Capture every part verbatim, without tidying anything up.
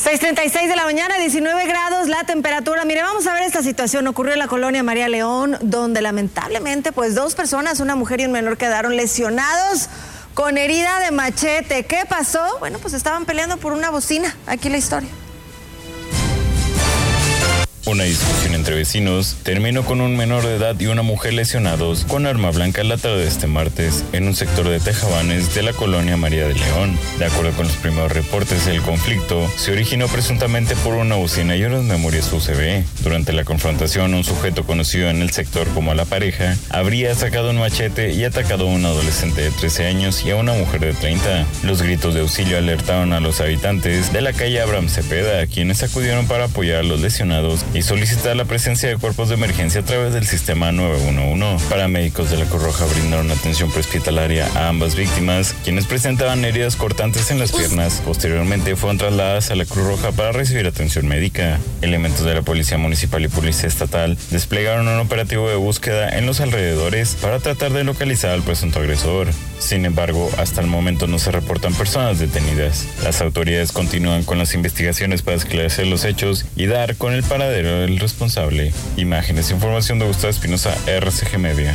seis treinta y seis de la mañana, diecinueve grados la temperatura. Mire, vamos a ver esta situación. Ocurrió en la colonia María León, donde lamentablemente pues dos personas, una mujer y un menor, quedaron lesionados con herida de machete. ¿Qué pasó? Bueno, pues estaban peleando por una bocina. Aquí la historia. Una discusión entre vecinos terminó con un menor de edad y una mujer lesionados con arma blanca la tarde de este martes en un sector de Tejabanes de la colonia María de León. De acuerdo con los primeros reportes, el conflicto se originó presuntamente por una bocina y unas memorias U S B. Durante la confrontación, un sujeto conocido en el sector como la pareja habría sacado un machete y atacado a un adolescente de trece años y a una mujer de treinta. Los gritos de auxilio alertaron a los habitantes de la calle Abraham Cepeda, quienes acudieron para apoyar a los lesionados y solicitar la presencia de cuerpos de emergencia a través del sistema nueve uno uno. Paramédicos de la Cruz Roja brindaron atención prehospitalaria a ambas víctimas, quienes presentaban heridas cortantes en las piernas. Posteriormente fueron trasladadas a la Cruz Roja para recibir atención médica. Elementos de la Policía Municipal y Policía Estatal desplegaron un operativo de búsqueda en los alrededores para tratar de localizar al presunto agresor. Sin embargo, hasta el momento no se reportan personas detenidas. Las autoridades continúan con las investigaciones para esclarecer los hechos y dar con el paradero del responsable. Imágenes e información de Gustavo Espinosa, R C G Media.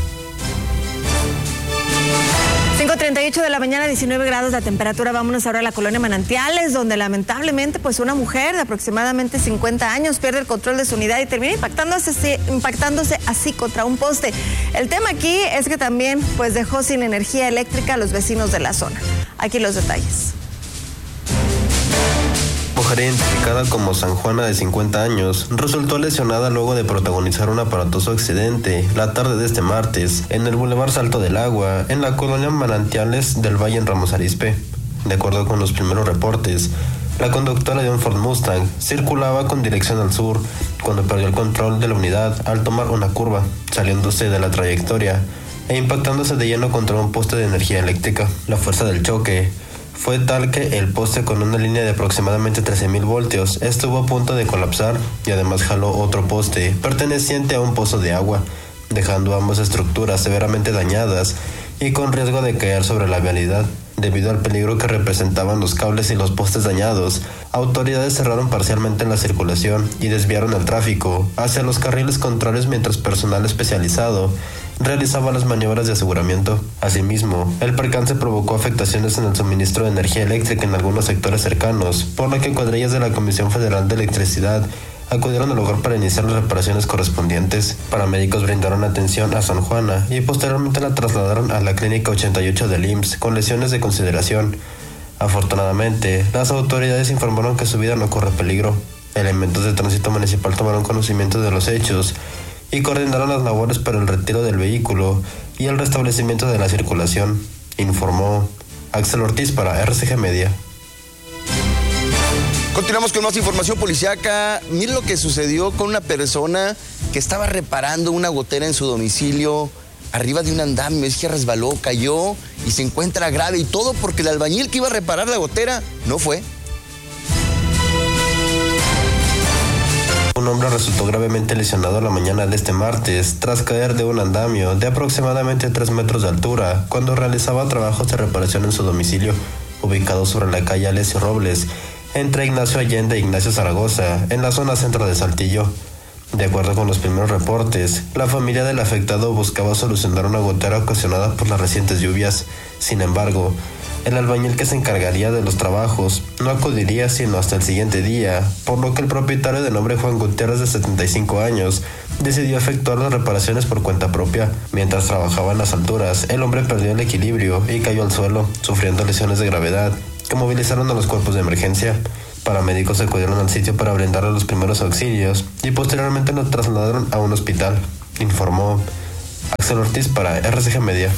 cinco treinta y ocho de la mañana, diecinueve grados la temperatura. Vámonos ahora a la colonia Manantiales, donde lamentablemente pues una mujer de aproximadamente cincuenta años pierde el control de su unidad y termina impactándose, impactándose así contra un poste. El tema aquí es que también pues dejó sin energía eléctrica a los vecinos de la zona. Aquí los detalles. Mujer identificada como San Juana, de cincuenta años, resultó lesionada luego de protagonizar un aparatoso accidente la tarde de este martes en el Boulevard Salto del Agua, en la colonia Manantiales del Valle en Ramos Arizpe. De acuerdo con los primeros reportes, la conductora de un Ford Mustang circulaba con dirección al sur cuando perdió el control de la unidad al tomar una curva, saliéndose de la trayectoria e impactándose de lleno contra un poste de energía eléctrica. La fuerza del choque fue tal que el poste, con una línea de aproximadamente trece mil voltios, estuvo a punto de colapsar y además jaló otro poste perteneciente a un pozo de agua, dejando ambas estructuras severamente dañadas y con riesgo de caer sobre la vialidad. Debido al peligro que representaban los cables y los postes dañados, autoridades cerraron parcialmente la circulación y desviaron el tráfico hacia los carriles contrarios mientras personal especializado realizaba las maniobras de aseguramiento. Asimismo, el percance provocó afectaciones en el suministro de energía eléctrica en algunos sectores cercanos, por lo que cuadrillas de la Comisión Federal de Electricidad acudieron al lugar para iniciar las reparaciones correspondientes. Paramédicos brindaron atención a San Juana y posteriormente la trasladaron a la Clínica ochenta y ocho del I M S S con lesiones de consideración. Afortunadamente, las autoridades informaron que su vida no corre peligro. Elementos de tránsito municipal tomaron conocimiento de los hechos y coordinaron las labores para el retiro del vehículo y el restablecimiento de la circulación, informó Axel Ortiz para R C G Media. Continuamos con más información policíaca. Mire lo que sucedió con una persona que estaba reparando una gotera en su domicilio arriba de un andamio. Es que resbaló, cayó y se encuentra grave, y todo porque el albañil que iba a reparar la gotera no fue. Un hombre resultó gravemente lesionado la mañana de este martes tras caer de un andamio de aproximadamente tres metros de altura cuando realizaba trabajos de reparación en su domicilio, ubicado sobre la calle Alessio Robles, entre Ignacio Allende e Ignacio Zaragoza, en la zona centro de Saltillo. De acuerdo con los primeros reportes, la familia del afectado buscaba solucionar una gotera ocasionada por las recientes lluvias. Sin embargo, el albañil que se encargaría de los trabajos no acudiría sino hasta el siguiente día, por lo que el propietario, de nombre Juan Gutiérrez, de setenta y cinco años, decidió efectuar las reparaciones por cuenta propia. Mientras trabajaba en las alturas, el hombre perdió el equilibrio y cayó al suelo, sufriendo lesiones de gravedad que movilizaron a los cuerpos de emergencia. Paramédicos acudieron al sitio para brindarle los primeros auxilios y posteriormente lo trasladaron a un hospital, informó Axel Ortiz para R C G Media.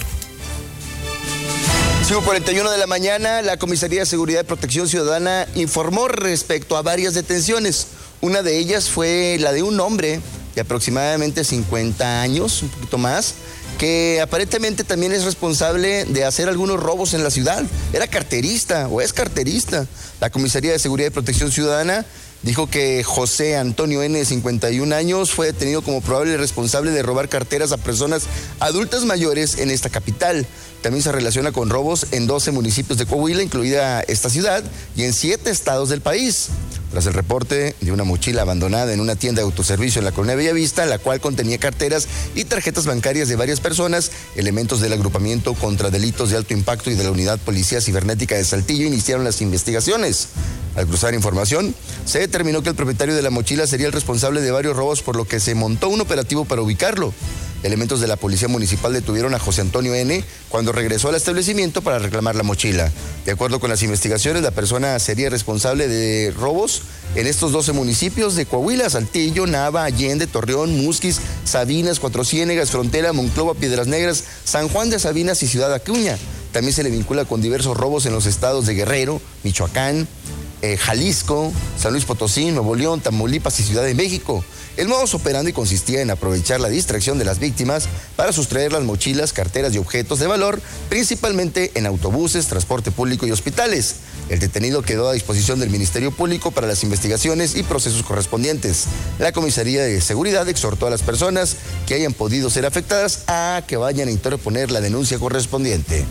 cinco cuarenta y uno de la mañana, la Comisaría de Seguridad y Protección Ciudadana informó respecto a varias detenciones. Una de ellas fue la de un hombre de aproximadamente cincuenta años, un poquito más, que aparentemente también es responsable de hacer algunos robos en la ciudad. Era carterista o es carterista. La Comisaría de Seguridad y Protección Ciudadana dijo que José Antonio N., de cincuenta y un años, fue detenido como probable responsable de robar carteras a personas adultas mayores en esta capital. También se relaciona con robos en doce municipios de Coahuila, incluida esta ciudad, y en siete estados del país. tras el reporte de una mochila abandonada en una tienda de autoservicio en la colonia Bellavista, la cual contenía carteras y tarjetas bancarias de varias personas. Elementos del agrupamiento contra delitos de alto impacto y de la Unidad Policía Cibernética de Saltillo iniciaron las investigaciones. Al cruzar información, se determinó que el propietario de la mochila sería el responsable de varios robos, por lo que se montó un operativo para ubicarlo. Elementos de la Policía Municipal detuvieron a José Antonio N. cuando regresó al establecimiento para reclamar la mochila. De acuerdo con las investigaciones, la persona sería responsable de robos en estos doce municipios de Coahuila: Saltillo, Nava, Allende, Torreón, Musquis, Sabinas, Cuatro Ciénegas, Frontera, Monclova, Piedras Negras, San Juan de Sabinas y Ciudad Acuña. También se le vincula con diversos robos en los estados de Guerrero, Michoacán, eh, Jalisco, San Luis Potosí, Nuevo León, Tamaulipas y Ciudad de México. El modus operandi consistía en aprovechar la distracción de las víctimas para sustraer las mochilas, carteras y objetos de valor, principalmente en autobuses, transporte público y hospitales. El detenido quedó a disposición del Ministerio Público para las investigaciones y procesos correspondientes. La Comisaría de Seguridad exhortó a las personas que hayan podido ser afectadas a que vayan a interponer la denuncia correspondiente.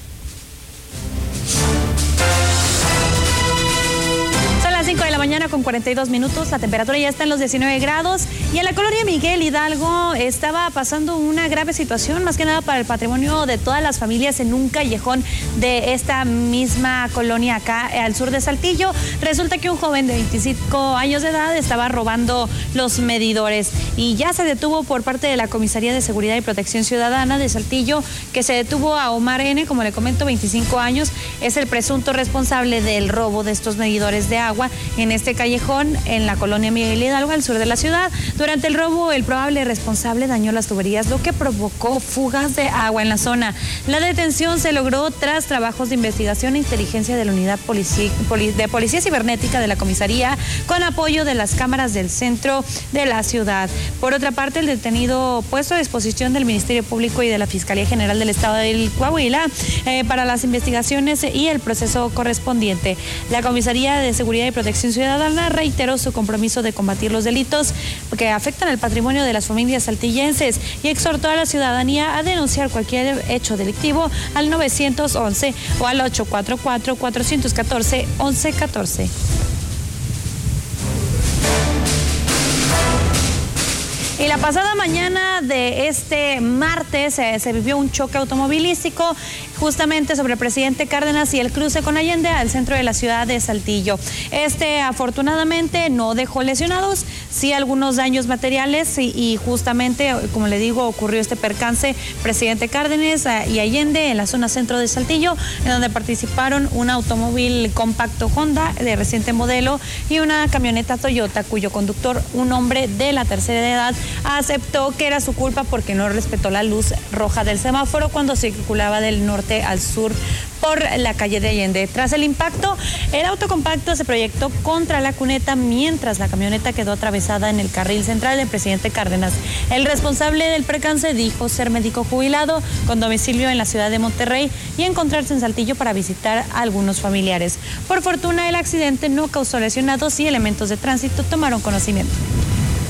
cinco de la mañana con cuarenta y dos minutos, la temperatura ya está en los diecinueve grados y en la colonia Miguel Hidalgo estaba pasando una grave situación, más que nada para el patrimonio de todas las familias, en un callejón de esta misma colonia acá al sur de Saltillo. Resulta que un joven de veinticinco años de edad estaba robando los medidores y ya se detuvo por parte de la Comisaría de Seguridad y Protección Ciudadana de Saltillo, que se detuvo a Omar N., como le comento, veinticinco años, es el presunto responsable del robo de estos medidores de agua en este callejón en la colonia Miguel Hidalgo, al sur de la ciudad. Durante el robo, el probable responsable dañó las tuberías, lo que provocó fugas de agua en la zona. La detención se logró tras trabajos de investigación e inteligencia de la Unidad Polici- Poli- de Policía Cibernética de la Comisaría, con apoyo de las cámaras del centro de la ciudad. Por otra parte, el detenido puesto a disposición del Ministerio Público y de la Fiscalía General del Estado de Coahuila eh, para las investigaciones y el proceso correspondiente. La Comisaría de Seguridad y Protección Ciudadana reiteró su compromiso de combatir los delitos que afectan al patrimonio de las familias saltillenses y exhortó a la ciudadanía a denunciar cualquier hecho delictivo al nueve once o al ocho cuatro cuatro, cuatro uno cuatro, once catorce. Y la pasada mañana de este martes eh, se vivió un choque automovilístico justamente sobre el Presidente Cárdenas y el cruce con Allende al centro de la ciudad de Saltillo. Este afortunadamente no dejó lesionados, sí algunos daños materiales y, y justamente, como le digo, ocurrió este percance Presidente Cárdenas eh, y Allende en la zona centro de Saltillo, en donde participaron un automóvil compacto Honda de reciente modelo y una camioneta Toyota, cuyo conductor, un hombre de la tercera edad, aceptó que era su culpa porque no respetó la luz roja del semáforo cuando circulaba del norte al sur por la calle de Allende. Tras el impacto, el auto compacto se proyectó contra la cuneta mientras la camioneta quedó atravesada en el carril central del Presidente Cárdenas. El responsable del percance dijo ser médico jubilado con domicilio en la ciudad de Monterrey y encontrarse en Saltillo para visitar a algunos familiares. Por fortuna, el accidente no causó lesionados y elementos de tránsito tomaron conocimiento.